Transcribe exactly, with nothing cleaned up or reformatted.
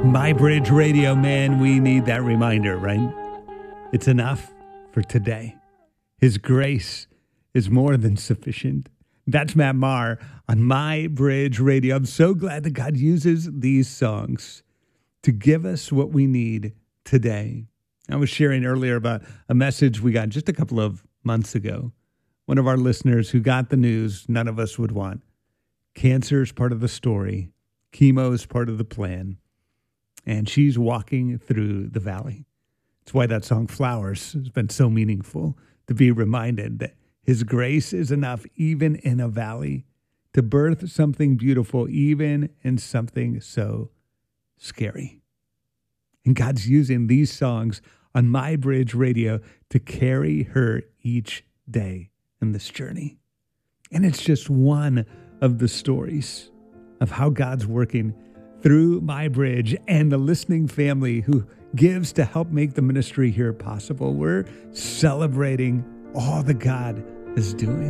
My Bridge Radio, man, we need that reminder, right? It's enough for today. His grace is more than sufficient. That's Matt Maher on My Bridge Radio. I'm so glad that God uses these songs to give us what we need today. I was sharing earlier about a message we got just a couple of months ago. One of our listeners who got the news none of us would want. Cancer is part of the story. Chemo is part of the plan. And she's walking through the valley. That's why that song Flowers has been so meaningful, to be reminded that His grace is enough even in a valley to birth something beautiful, even in something so scary. And God's using these songs on My Bridge Radio to carry her each day in this journey. And it's just one of the stories of how God's working through My Bridge and the listening family who gives to help make the ministry here possible. We're celebrating all that God is doing.